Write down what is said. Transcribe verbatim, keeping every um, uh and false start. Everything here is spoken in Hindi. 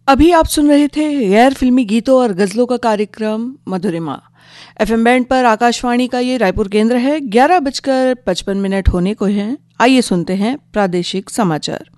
अभी आप सुन रहे थे गैर फिल्मी गीतों और गजलों का कार्यक्रम मधुरिमा। एफएम बैंड पर आकाशवाणी का ये रायपुर केंद्र है। ग्यारह बजकर पचपन मिनट होने को हैं। आइए सुनते हैं प्रादेशिक समाचार।